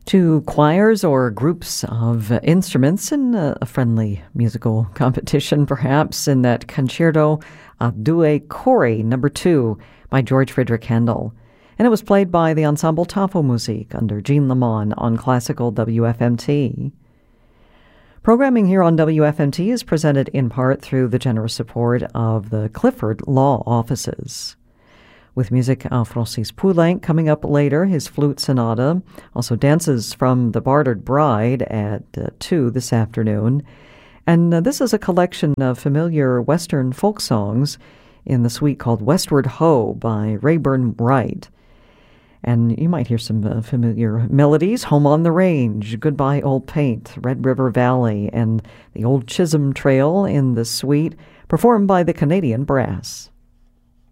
Two choirs or groups of instruments in a friendly musical competition, perhaps, in that Concerto a Due Cori No. 2 by George Friedrich Handel. And it was played by the Ensemble Tafelmusik under Jean Lamont on classical WFMT. Programming here on WFMT is presented in part through the generous support of the Clifford Law Offices. With music, Francis Poulenc coming up later, his flute sonata. Also dances from The Bartered Bride at 2 this afternoon. And this is a collection of familiar Western folk songs in the suite called Westward Ho by Rayburn Wright. And you might hear some familiar melodies: Home on the Range, Goodbye Old Paint, Red River Valley, and the Old Chisholm Trail in the suite, performed by the Canadian Brass.